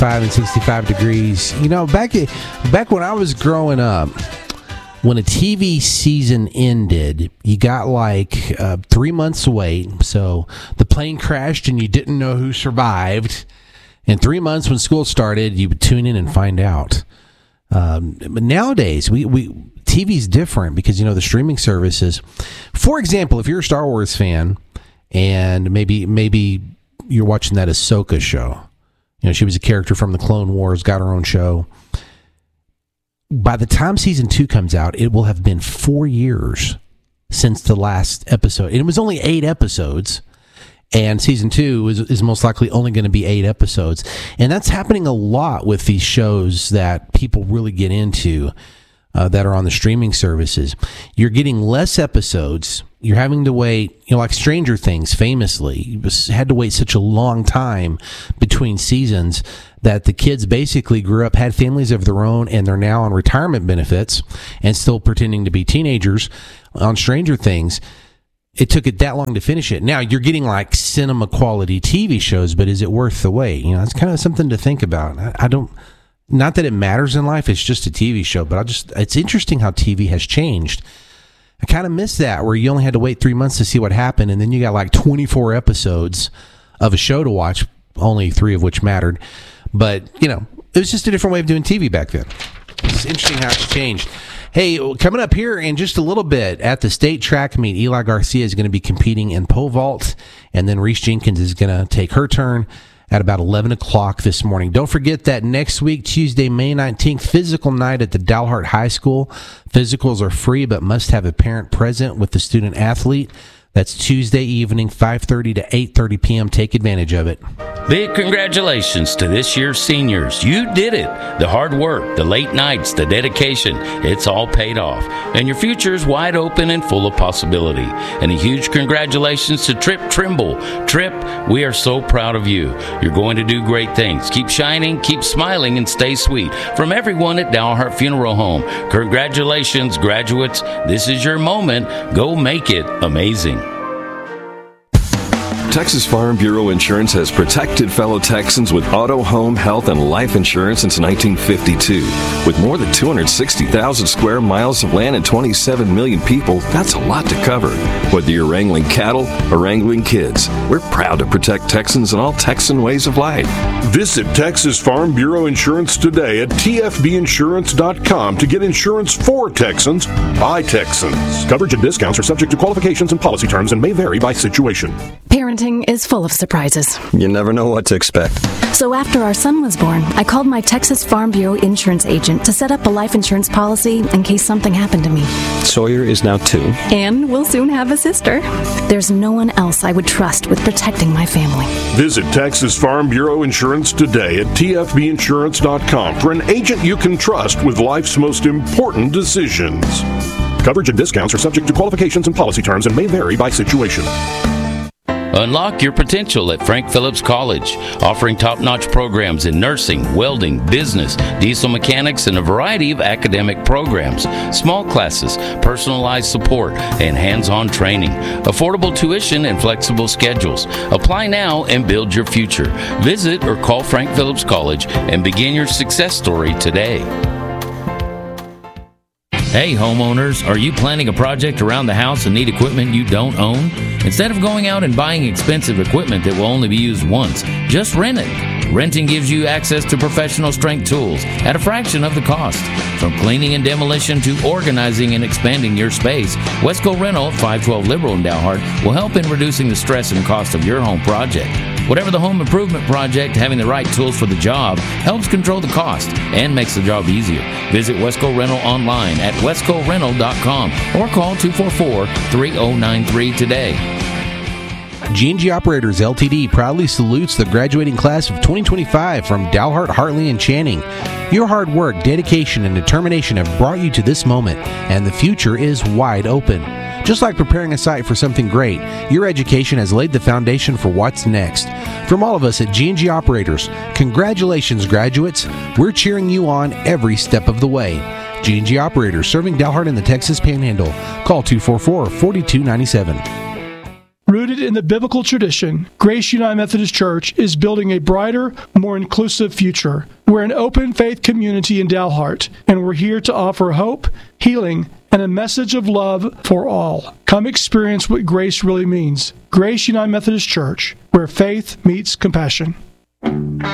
55 and 65 degrees. You know, back when I was growing up, when a TV season ended, you got like 3 months to wait. So the plane crashed and you didn't know who survived. In 3 months when school started, you would tune in and find out. But nowadays, TV's different because, you know, the streaming services. For example, if you're a Star Wars fan and maybe you're watching that Ahsoka show. You know, she was a character from the Clone Wars, got her own show. By the time season 2 comes out, it will have been 4 years since the last episode. And it was only 8 episodes. And season 2 is most likely only going to be 8 episodes. And that's happening a lot with these shows that people really get into that are on the streaming services. You're getting less episodes. You're having to wait, you know, like Stranger Things famously had to wait such a long time between seasons that the kids basically grew up, had families of their own, and they're now on retirement benefits and still pretending to be teenagers on Stranger Things. It took it that long to finish it. Now you're getting like cinema quality TV shows, but is it worth the wait? You know, it's kind of something to think about. I don't, not that it matters in life. It's just a TV show, but it's interesting how TV has changed. I kind of miss that where you only had to wait 3 months to see what happened. And then you got like 24 episodes of a show to watch, only 3 of which mattered. But, you know, it was just a different way of doing TV back then. It's interesting how it's changed. Hey, coming up here in just a little bit at the state track meet, Eli Garcia is going to be competing in pole vault, and then Reese Jenkins is going to take her turn at about 11 o'clock this morning. Don't forget that next week, Tuesday, May 19th, physical night at the Dalhart High School. Physicals are free but must have a parent present with the student athlete. That's Tuesday evening, 5:30 to 8:30 p.m. Take advantage of it. Big congratulations to this year's seniors. You did it. The hard work, the late nights, the dedication, it's all paid off. And your future is wide open and full of possibility. And a huge congratulations to Trip Trimble. Trip, we are so proud of you. You're going to do great things. Keep shining, keep smiling, and stay sweet. From everyone at Dalhart Funeral Home, congratulations, graduates. This is your moment. Go make it amazing. Texas Farm Bureau Insurance has protected fellow Texans with auto, home, health, and life insurance since 1952. With more than 260,000 square miles of land and 27 million people, that's a lot to cover. Whether you're wrangling cattle or wrangling kids, we're proud to protect Texans and all Texan ways of life. Visit Texas Farm Bureau Insurance today at tfbinsurance.com to get insurance for Texans by Texans. Coverage and discounts are subject to qualifications and policy terms and may vary by situation. Parenting is full of surprises. You never know what to expect. So after our son was born, I called my Texas Farm Bureau insurance agent to set up a life insurance policy in case something happened to me. Sawyer is now 2. And we'll soon have a sister. There's no one else I would trust with protecting my family. Visit Texas Farm Bureau Insurance today at tfbinsurance.com for an agent you can trust with life's most important decisions. Coverage and discounts are subject to qualifications and policy terms and may vary by situation. Unlock your potential at Frank Phillips College, offering top-notch programs in nursing, welding, business, diesel mechanics, and a variety of academic programs, small classes, personalized support, and hands-on training, affordable tuition, and flexible schedules. Apply now and build your future. Visit or call Frank Phillips College and begin your success story today. Hey homeowners, are you planning a project around the house and need equipment you don't own? Instead of going out and buying expensive equipment that will only be used once, just rent it. Renting gives you access to professional strength tools at a fraction of the cost. From cleaning and demolition to organizing and expanding your space, Wesco Rental at 512 Liberal in Dalhart will help in reducing the stress and cost of your home project. Whatever the home improvement project, having the right tools for the job helps control the cost and makes the job easier. Visit Wesco Rental online at wescorental.com or call 244-3093 today. G&G Operators Ltd. proudly salutes the graduating class of 2025 from Dalhart, Hartley, and Channing. Your hard work, dedication, and determination have brought you to this moment, and the future is wide open. Just like preparing a site for something great, your education has laid the foundation for what's next. From all of us at G&G Operators, congratulations, graduates. We're cheering you on every step of the way. G&G Operators, serving Dalhart in the Texas Panhandle. Call 244-4297. Rooted in the biblical tradition, Grace United Methodist Church is building a brighter, more inclusive future. We're an open faith community in Dalhart, and we're here to offer hope, healing, and a message of love for all. Come experience what grace really means. Grace United Methodist Church, where faith meets compassion.